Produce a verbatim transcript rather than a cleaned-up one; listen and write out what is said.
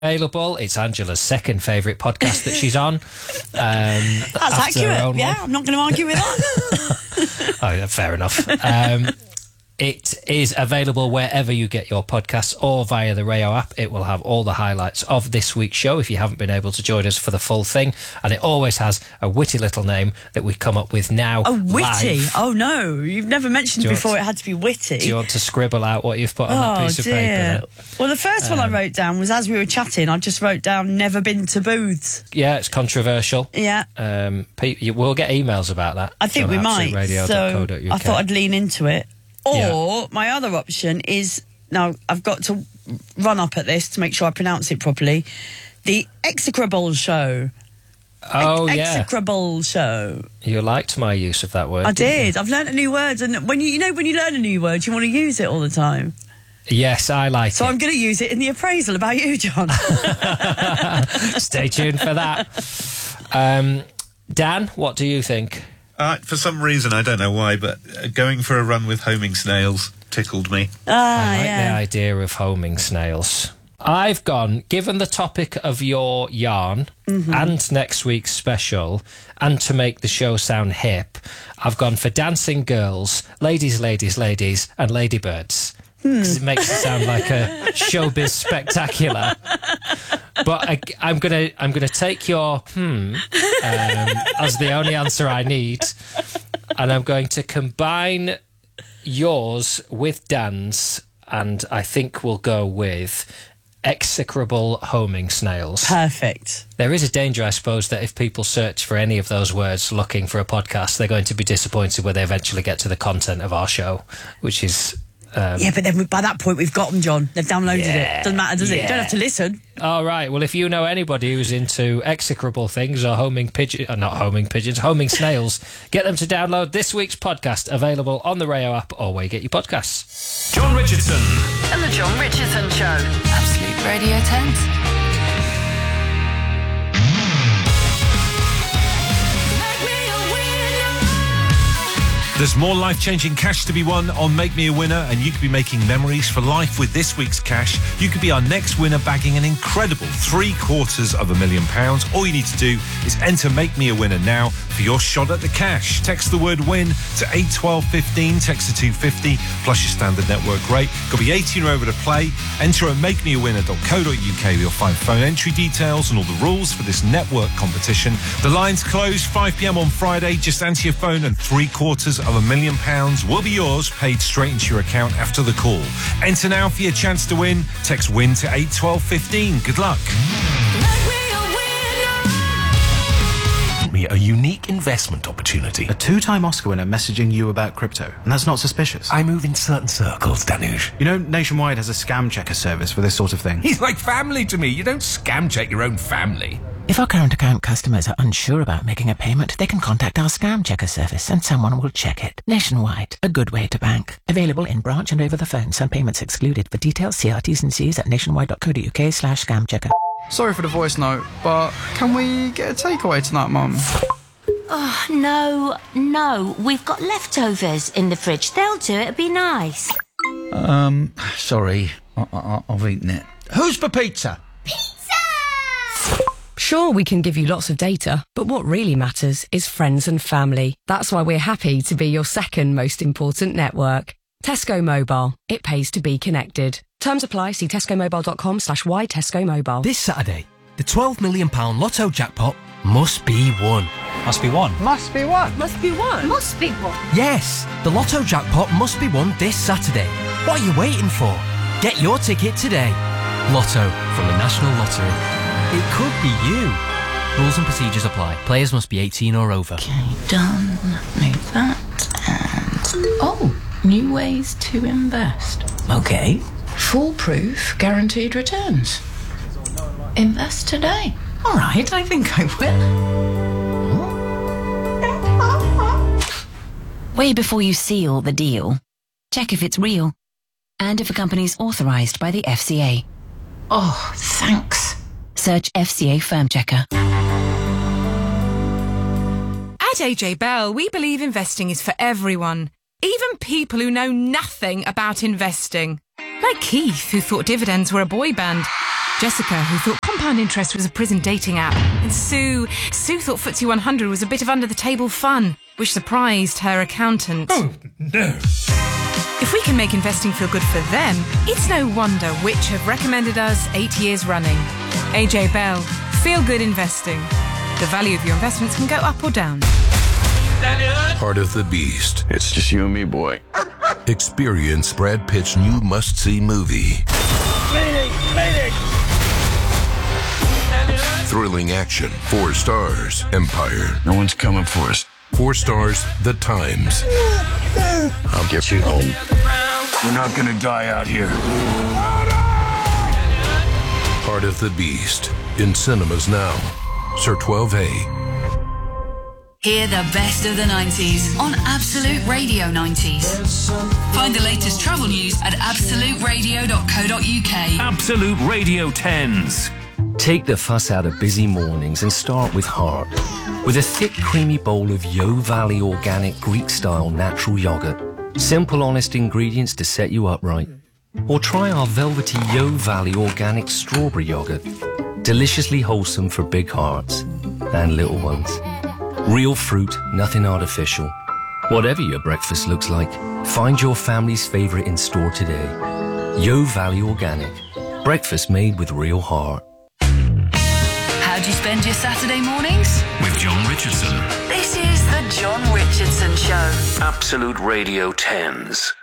available. It's Angela's second favourite podcast that she's on. Um, That's accurate. Yeah, one. I'm not going to argue with that. Oh, yeah, fair enough. Um, it is available wherever you get your podcasts or via the Rayo app. It will have all the highlights of this week's show if you haven't been able to join us for the full thing. And it always has a witty little name that we come up with now. A witty? Live. Oh, no. You've never mentioned before to, it had to be witty. Do you want to scribble out what you've put on oh, that piece dear. of paper? Then? Well, the first um, one I wrote down was as we were chatting, I just wrote down never been to booths. Yeah, it's controversial. Yeah. Um, you, we'll get emails about that. I think we might. So I thought I'd lean into it. Or yeah. my other option is, now I've got to run up at this to make sure I pronounce it properly, the Execrable Show. Oh, Ex- yeah. Execrable Show. You liked my use of that word. I did. You? I've learnt a new word. And when you, you know, when you learn a new word, you want to use it all the time. Yes, I like so it. So I'm going to use it in the appraisal about you, John. Stay tuned for that. Um, Dan, what do you think? Uh, for some reason, I don't know why, but uh, going for a run with homing snails tickled me. Ah, I like yeah. the idea of homing snails. I've gone, given the topic of your yarn mm-hmm. and next week's special, and to make the show sound hip, I've gone for dancing girls, ladies, ladies, ladies, and ladybirds. Because hmm. it makes it sound like a showbiz spectacular. But I, I'm gonna, I'm gonna take your hmm um, as the only answer I need, and I'm going to combine yours with Dan's, and I think we'll go with execrable homing snails. Perfect. There is a danger, I suppose, that if people search for any of those words looking for a podcast, they're going to be disappointed when they eventually get to the content of our show, which is. Um, yeah, but then we, by that point we've got them, John. They've downloaded yeah, it. Doesn't matter, does yeah. it? You don't have to listen. All right. Well, if you know anybody who's into execrable things or homing pigeons, uh, not homing pigeons, homing snails, get them to download this week's podcast, available on the Rayo app or where you get your podcasts. John Richardson and the John Richardson Show. Absolute Radio Tent. There's more life-changing cash to be won on Make Me a Winner, and you could be making memories for life with this week's cash. You could be our next winner, bagging an incredible three quarters of a million pounds. All you need to do is enter Make Me a Winner now for your shot at the cash. Text the word WIN to eight twelve fifteen, text to two fifty, plus your standard network rate. Got to be eighteen or over to play. Enter at make me a winner dot co dot uk where you'll find phone entry details and all the rules for this network competition. The lines close five p m on Friday. Just answer your phone and three quarters of a million pounds will be yours, paid straight into your account after the call. Enter now for your chance to win. Text WIN to eight twelve fifteen. Good luck. Me a unique investment opportunity. A two-time Oscar winner messaging you about crypto, and that's not suspicious. I move in certain circles, Danush. You know, Nationwide has a scam checker service for this sort of thing. He's like family to me. You don't scam check your own family. If our current account customers are unsure about making a payment, they can contact our scam checker service and someone will check it. Nationwide, a good way to bank. Available in branch and over the phone. Some payments excluded. For details, see our T's and C's at nationwide dot co dot uk slash scam checker. Sorry for the voice note, but can we get a takeaway tonight, Mum? Oh, no, no. We've got leftovers in the fridge. They'll do it. It'd be nice. Um, sorry. I, I, I've eaten it. Who's for pizza? Sure, we can give you lots of data, but what really matters is friends and family. That's why we're happy to be your second most important network. Tesco Mobile. It pays to be connected. Terms apply. See tescomobile.com slash why Tesco Mobile. This Saturday, the twelve million pounds lotto jackpot must be won. Must be won. Must be won. Must be won. Must be won. Yes, the lotto jackpot must be won this Saturday. What are you waiting for? Get your ticket today. Lotto from the National Lottery. It could be you. Rules and procedures apply. Players must be eighteen or over. Okay, done. Move that and... Oh, new ways to invest. Okay. Foolproof guaranteed returns. Invest today. All right, I think I will. Way before you seal the deal, check if it's real and if a company's authorised by the F C A. Oh, thanks. Search F C A Firm Checker. At A J Bell, we believe investing is for everyone, even people who know nothing about investing. Like Keith, who thought dividends were a boy band. Jessica, who thought compound interest was a prison dating app. And Sue, Sue thought F T S E one hundred was a bit of under-the-table fun, which surprised her accountant. Oh, no. If we can make investing feel good for them, it's no wonder Which have recommended us eight years running. A J Bell, feel good investing. The value of your investments can go up or down. Heart of the Beast. It's just you and me, boy. Experience Brad Pitt's new must-see movie. Mayday! Mayday! Thrilling action. Four stars. Empire. No one's coming for us. Four stars. The Times. I'll get you home. We're not gonna die out here. Heart of the Beast. In cinemas now. Sir twelve A. Hear the best of the nineties on Absolute Radio nineties. Find the latest travel news at absolute radio dot co dot uk. Absolute Radio tens. Take the fuss out of busy mornings and start with heart. With a thick, creamy bowl of Yo Valley organic Greek-style natural yogurt. Simple, honest ingredients to set you up right. Or try our velvety Yo Valley organic strawberry yogurt. Deliciously wholesome for big hearts and little ones. Real fruit, nothing artificial. Whatever your breakfast looks like, find your family's favorite in store today. Yo Valley Organic. Breakfast made with real heart. How do you spend your Saturday mornings? With John Richardson. This is the John Richardson Show. Absolute Radio tens.